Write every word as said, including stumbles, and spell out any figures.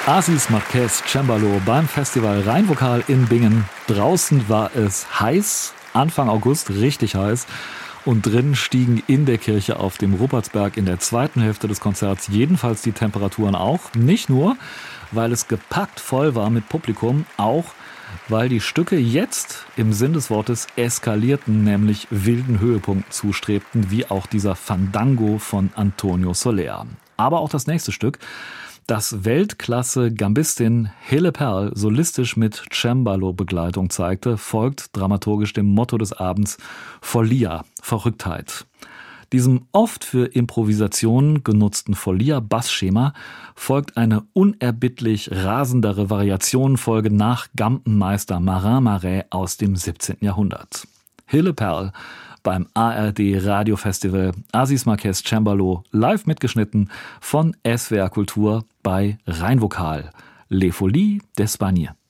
Aziz Marquez Cembalo beim Festival Rheinvokal in Bingen. Draußen war es heiß, Anfang August richtig heiß. Und drin stiegen in der Kirche auf dem Ruppertsberg in der zweiten Hälfte des Konzerts jedenfalls die Temperaturen auch. Nicht nur, weil es gepackt voll war mit Publikum, auch weil die Stücke jetzt im Sinn des Wortes eskalierten, nämlich wilden Höhepunkten zustrebten, wie auch dieser Fandango von Antonio Soler. Aber auch das nächste Stück, das Weltklasse-Gambistin Hille Perl solistisch mit Cembalo-Begleitung zeigte, folgt dramaturgisch dem Motto des Abends Follia, Verrücktheit. Diesem oft für Improvisationen genutzten Follia-Bassschema folgt eine unerbittlich rasendere Variationenfolge nach Gampenmeister Marin Marais aus dem siebzehnten Jahrhundert. Hille Perl beim A R D Radiofestival Aziz Marquez Cembalo, live mitgeschnitten von S W R Kultur bei Rheinvokal. Les Folies d'Espagne.